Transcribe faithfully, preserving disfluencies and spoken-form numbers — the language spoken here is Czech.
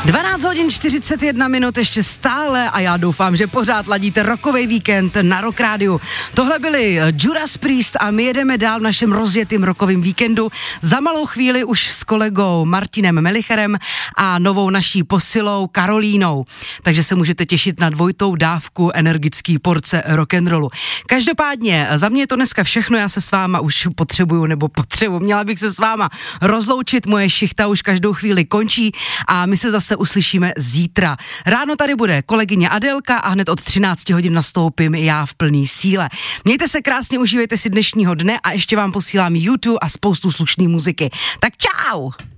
dvanáct hodin čtyřicet jedna minut ještě stále a já doufám, že pořád ladíte rockovej víkend na Rock Rádiu. Tohle byli Judas Priest a my jedeme dál v našem rozjetým rockovým víkendu. Za malou chvíli už s kolegou Martinem Melicherem a novou naší posilou Karolínou. Takže se můžete těšit na dvojitou dávku energický porce rock'n'rollu. Každopádně za mě je to dneska všechno, já se s váma už potřebuju, nebo potřebuji, měla bych se s váma rozloučit, moje šichta už každou chvíli končí a my se zase uslyšíme zítra. Ráno tady bude kolegyně Adelka a hned od třináct hodin nastoupím já v plný síle. Mějte se krásně, užívejte si dnešního dne a ještě vám posílám YouTube a spoustu slušný muziky. Tak čau!